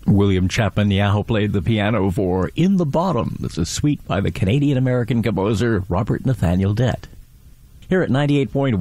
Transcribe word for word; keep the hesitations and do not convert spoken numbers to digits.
William Chapman Yahoo played the piano for In the Bottom. This is Suite by the Canadian-American composer Robert Nathaniel Dett. Here at ninety-eight point one